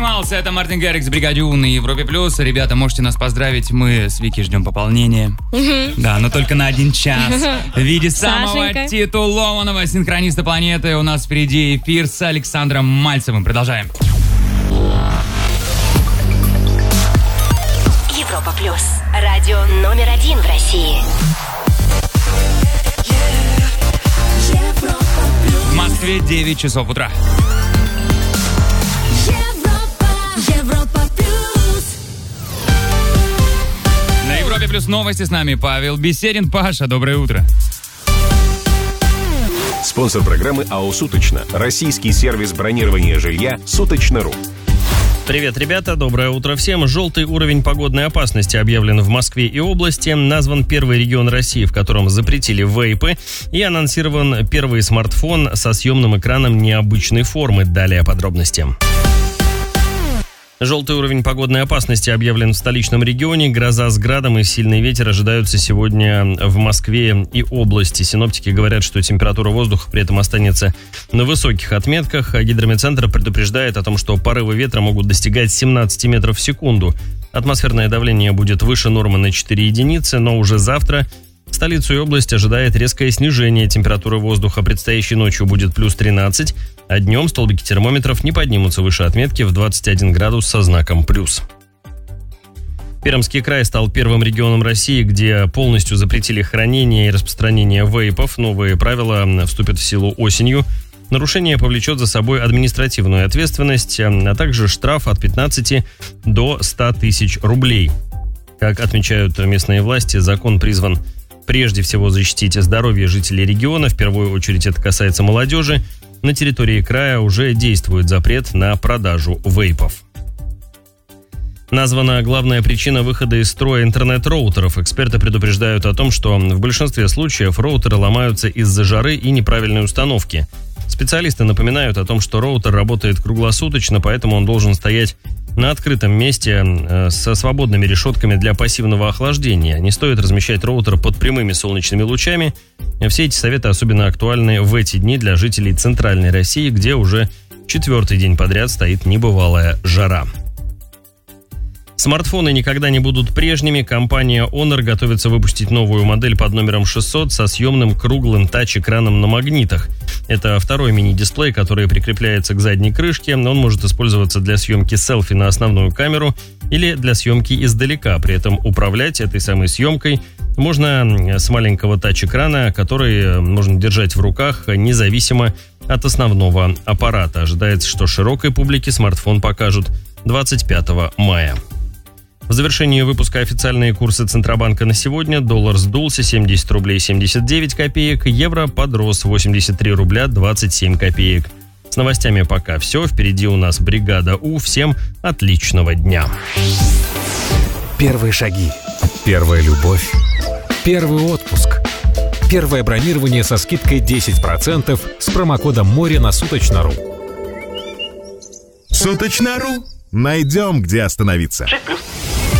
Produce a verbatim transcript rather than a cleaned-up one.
сломался. Это Мартин Гаррикс, Бригадюн и Европе Плюс. Ребята, можете нас поздравить. Мы с Вики ждем пополнения. Угу. Да, но только на один час. В виде самого Сашенька. титулованного синхрониста планеты у нас впереди эфир с Александром Мальцевым. Продолжаем. Европа Плюс. Радио номер один в России. В Москве девять часов утра. На Европе Плюс новости с нами Павел Беседин. Паша, доброе утро. Спонсор программы АО «Суточно». Российский сервис бронирования жилья «Суточно.ру». Привет, ребята, доброе утро всем. Желтый уровень погодной опасности объявлен в Москве и области. Назван первый регион России, в котором запретили вейпы. И анонсирован первый смартфон со съемным экраном необычной формы. Далее подробности. Желтый уровень погодной опасности объявлен в столичном регионе. Гроза с градом и сильный ветер ожидаются сегодня в Москве и области. Синоптики говорят, что температура воздуха при этом останется на высоких отметках. А Гидрометцентр предупреждает о том, что порывы ветра могут достигать семнадцать метров в секунду. Атмосферное давление будет выше нормы на четыре единицы, но уже завтра столицу и область ожидает резкое снижение температуры воздуха. Предстоящей ночью будет плюс тринадцать, а днем столбики термометров не поднимутся выше отметки в двадцать один градус со знаком плюс. Пермский край стал первым регионом России, где полностью запретили хранение и распространение вейпов. Новые правила вступят в силу осенью. Нарушение повлечет за собой административную ответственность, а также штраф от пятнадцати до ста тысяч рублей. Как отмечают местные власти, закон призван прежде всего защитить здоровье жителей региона. В первую очередь это касается молодежи. На территории края уже действует запрет на продажу вейпов. Названа главная причина выхода из строя интернет-роутеров. Эксперты предупреждают о том, что в большинстве случаев роутеры ломаются из-за жары и неправильной установки. Специалисты напоминают о том, что роутер работает круглосуточно, поэтому он должен стоять на открытом месте э, со свободными решетками для пассивного охлаждения. Не стоит размещать роутер под прямыми солнечными лучами. Все эти советы особенно актуальны в эти дни для жителей Центральной России, где уже четвертый день подряд стоит небывалая жара. Смартфоны никогда не будут прежними. Компания Honor готовится выпустить новую модель под номером шестьсот со съемным круглым тач-экраном на магнитах. Это второй мини-дисплей, который прикрепляется к задней крышке. Он может использоваться для съемки селфи на основную камеру или для съемки издалека. При этом управлять этой самой съемкой можно с маленького тач-экрана, который можно держать в руках независимо от основного аппарата. Ожидается, что широкой публике смартфон покажут двадцать пятого мая. В завершении выпуска официальные курсы Центробанка на сегодня. Доллар сдулся семьдесят рублей семьдесят девять копеек, евро подрос восемьдесят три рубля двадцать семь копеек. С новостями пока все. Впереди у нас бригада У. Всем отличного дня. Первые шаги. Первая любовь. Первый отпуск. Первое бронирование со скидкой десять процентов с промокодом море на суточно.ру. Суточно.ру. Найдем, где остановиться. шесть плюс.